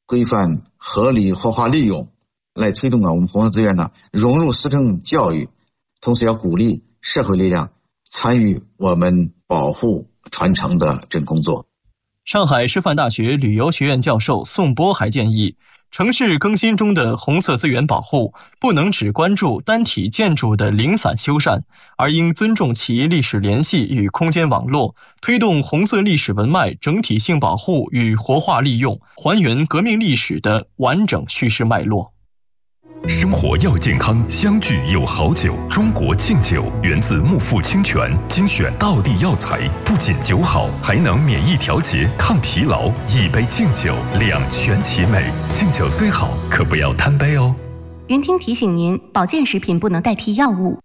规范合理活化利用，来推动我们红色资源融入师生教育，同时要鼓励社会力量参与我们保护传承的这工作。 上海师范大学旅游学院教授宋波还建议，城市更新中的红色资源保护不能只关注单体建筑的零散修缮，而应尊重其历史联系与空间网络，推动红色历史文脉整体性保护与活化利用，还原革命历史的完整叙事脉络。 生活要健康，相聚有好酒。中国敬酒源自木富清泉，精选道地药材，不仅酒好，还能免疫调节、抗疲劳。一杯敬酒，两全其美。敬酒虽好，可不要贪杯哦。 云听提醒您，保健食品不能代替药物。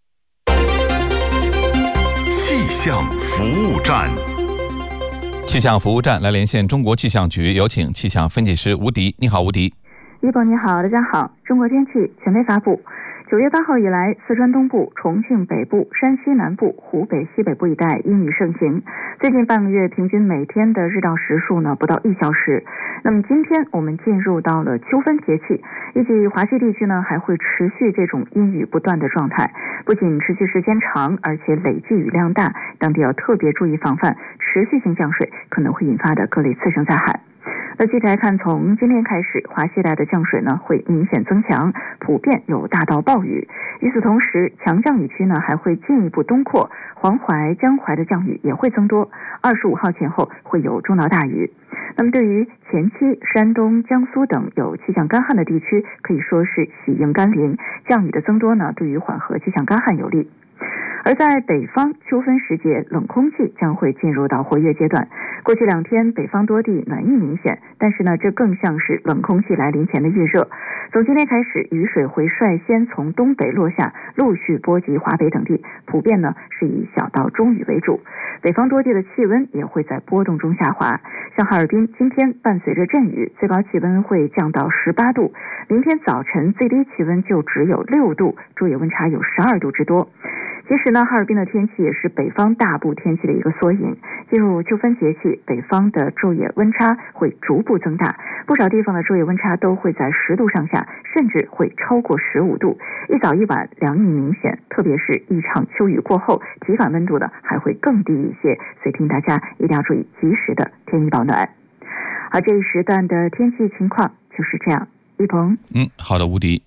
气象服务站。 气象服务站来连线中国气象局，有请气象分析师吴迪。你好，吴迪。 一博你好，大家好。中国天气权威发布，9月8号以来，四川东部、重庆北部、山西南部、湖北西北部一带阴雨盛行。最近半个月平均每天的日照时数不到1小时。那么今天我们进入到了秋分节气，预计华西地区还会持续这种阴雨不断的状态，不仅持续时间长，而且累计雨量大，当地要特别注意防范持续性降水可能会引发的各类次生灾害。那具体来看，从今天开始，华西带的降水会明显增强，普遍有大到暴雨。与此同时，强降雨区还会进一步东扩，黄淮、江淮的降雨也会增多。25号前后会有中到大雨。那么对于前期山东、江苏等有气象干旱的地区，可以说是喜迎甘霖，降雨的增多对于缓和气象干旱有利。而在北方，秋分时节，冷空气将会进入到活跃阶段。过去2天，北方多地暖意明显，但是这更像是冷空气来临前的预热。从今天开始，雨水会率先从东北落下，陆续波及华北等地，普遍是以小到中雨为主。北方多地的气温也会在波动中下滑。像哈尔滨，今天伴随着阵雨，最高气温会降到18度，明天早晨最低气温就只有6度，昼夜温差有12度之多。其实哈尔滨的天气也是北方大部天气的一个缩影。进入秋分节气，北方的昼夜温差会逐步增大，不少地方的昼夜温差都会在10度上下，甚至会超过15度。一早一晚凉意明显，特别是一场秋雨过后，体感温度还会更低一些，所以提醒大家一定要注意及时的添衣保暖。而这一时段的天气情况就是这样。一鹏， 好的，吴迪。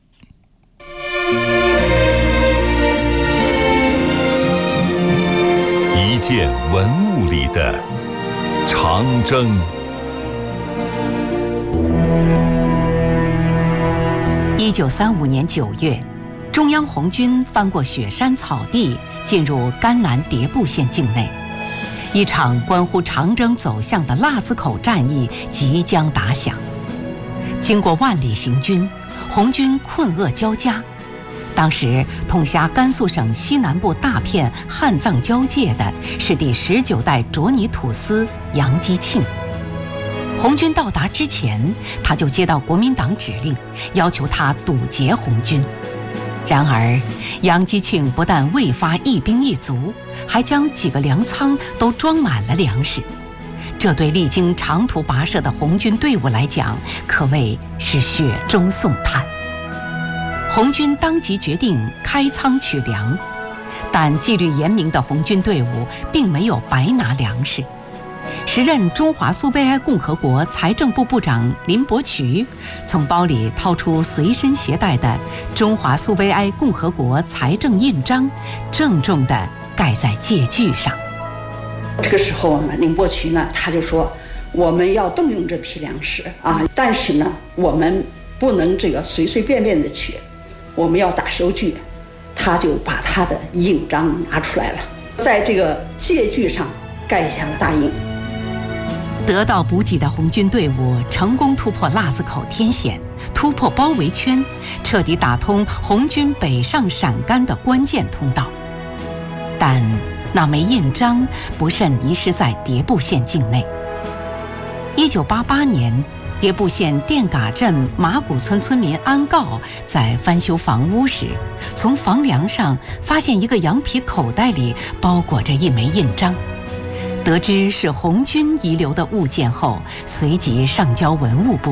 一件文物里的长征。 1935年9月，中央红军翻过雪山草地，进入甘南迭部县境内。一场关乎长征走向的腊子口战役即将打响。经过万里行军，红军困厄交加。当时统辖甘肃省西南部大片汉藏交界的是第19代卓尼土司杨基庆。红军到达之前，他就接到国民党指令，要求他堵截红军。然而杨基庆不但未发一兵一卒，还将几个粮仓都装满了粮食。这对历经长途跋涉的红军队伍来讲，可谓是雪中送炭。红军当即决定开仓取粮，但纪律严明的红军队伍并没有白拿粮食。时任中华苏维埃共和国财政部部长林伯渠从包里掏出随身携带的中华苏维埃共和国财政印章，郑重地盖在借据上。 这个时候林伯渠他就说，我们要动用这批粮食但是我们不能随随便便的取，我们要打收据。他就把他的印章拿出来了，在这个借据上盖下了大印。 得到补给的红军队伍成功突破腊子口天险，突破包围圈，彻底打通红军北上陕甘的关键通道。但那枚印章不慎遗失在迭部县境内。1988年，迭部县店嘎镇马古村村民安告在翻修房屋时，从房梁上发现一个羊皮口袋里包裹着一枚印章。得知是红军遗留的物件后，随即上交文物部。